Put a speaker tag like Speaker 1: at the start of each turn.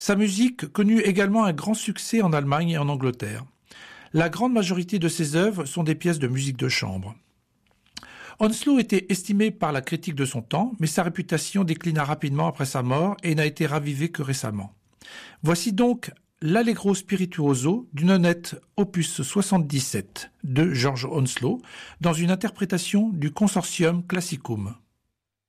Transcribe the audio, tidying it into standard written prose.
Speaker 1: Sa musique connut également un grand succès en Allemagne et en Angleterre. La grande majorité de ses œuvres sont des pièces de musique de chambre. Henslow était estimé par la critique de son temps, mais sa réputation déclina rapidement après sa mort et n'a été ravivée que récemment. Voici donc l'Allegro spirituoso d'une honnête opus 77 de George Henslow dans une interprétation du Consortium Classicum.